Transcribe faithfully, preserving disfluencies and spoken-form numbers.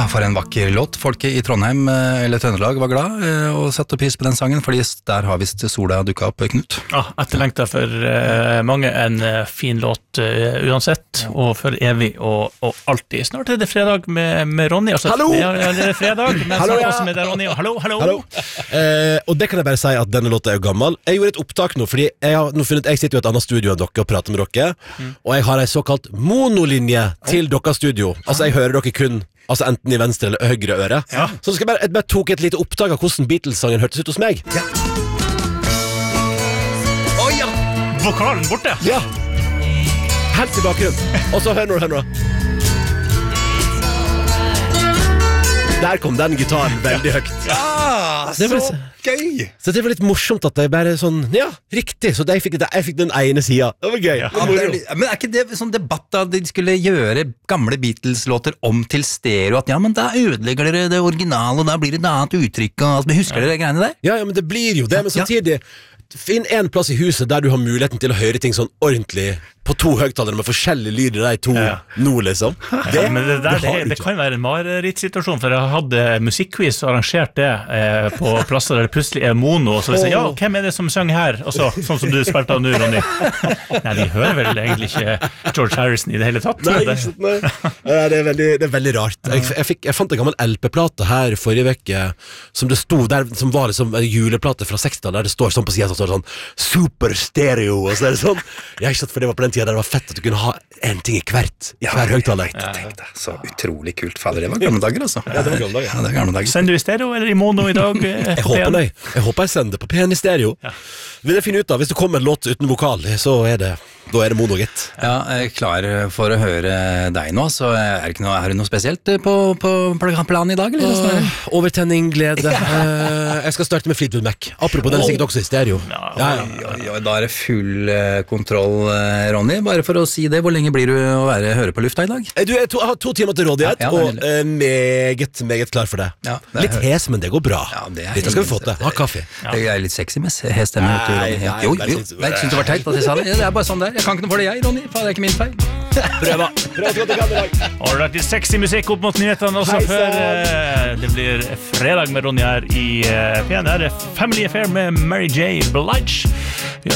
Ah, for en vakker låt. Folk i Trondheim eller Trøndelag var glad og satte pris på den sangen, fordi der har visst sola dukket opp, Knut. Ja, etterlengtet for uh, mange en uh, fin låt uh, uansett, ja. Og for evig og, og alltid. Snart er det fredag med, med Ronny. Altså, hallo! Ja, det er fredag, men hallo, snart ja. også med deg, Ronny. Og hallo, hallo! hallo. Eh, og det kan jeg bare si at denne låta er jo gammel. Jeg gjorde et opptak nå, fordi jeg har nå funnet, jeg sitter jo i et annet studio enn dere og prater med dere, mm. og jeg har en såkalt monolinje til deres studio. Altså, jeg hører dere kun Altså enten i venstre eller høyre øre, ja. Så skal jeg bare, jeg bare tok et lite opptak av hvordan Beatles-sangen hørtes ut hos meg, ja. Oi, ja. Vokalen borte. Ja. Helt i bakgrunnen. Og så hør nå, hør nå. Der kom den gitaren veldig høyt. Ja, så gøy. Så det var litt morsomt at det bare sånn, ja, riktig. Så jeg fikk, jeg fikk den ene siden. Det var gøy. Ja, det er, men er ikke det sånn debatt at de skulle gjøre gamle Beatles-låter om til stereo? At ja, men da ødelegger dere det originale, og da blir det et annet uttrykk. Og, altså, husker ja. dere greiene der? Ja, ja, men det blir jo det. Men samtidig, finn en plass i huset der du har muligheten til å høre ting sånn ordentlig på to høgtalere med forskjellige lyder de to ja. nå, liksom. Det, ja, men det, der, det, det, det kan være en marerittsituasjon, for jeg hadde musikkquiz og arrangert det eh, på plasser der det plutselig er mono, og så vil jeg si, ja, hvem er det som synger her? Og så, sånn som du spilte av nå, Ronny. Nei, de hører vel egentlig ikke George Harrison i det hele tatt. Nei, ikke, nei. Ja, det, er veldig, det er veldig rart. Jeg, jeg, fikk, jeg fant en gammel L P-plate her forrige vecke, som det stod der, som var liksom en juleplate fra sekstitallet, der det står sånn på siden, så står det sånn, super stereo, og så er det sånn. Jeg har ikke sett, for det var på den tiden der det var fett at du kunne ha en ting i hvert, ja, hver høgtaler. Ja, tenk deg, så utrolig kult. Fader, det var gamle dager, altså. Ja, det var gamle dager. Ja, det er gamle dager. Sender du i stereo eller i mono i dag? jeg, håper nei. jeg håper jeg sender på P N i stereo. Ja. Vil jeg finne ut da, hvis det kommer en låt uten vokal, så er det, da er det mono, gitt. Ja, jeg er klar for å høre deg nå, så er det ikke noe, er det noe spesielt på, på planen i dag, eller? Åh, overtenning, glede. uh, jeg skal starte med Fleetwood Mac. Apropos den er sikkert også i stereo. Ja, ja, ja, ja, da er det full kontroll, Ronny. Bare for å si det, hvor lenge blir du å være, høre på lufta i dag? Du er to, har to timer til rådighet, ja, ja, og uh, meget, meget klar for det. Ja, det litt hes, men det går bra. Ja, det Dette skal vi få til. Ha kaffe. Ja. Det er litt sexy med hes stemme. Nei, nei, jo, jo, jo. Jeg synes det var teit at jeg sa det. Det er bare sånn der. Jeg kan ikke noe for det, jeg, Ronny. Det er ikke min feil. Prøva. Prøva til å kan i dag. Har du lagt litt sexy musikk opp mot nyhetene også Hei, før uh, det blir fredag med Ronny her i uh, P N. Det er Family Affair med Mary J. Blige.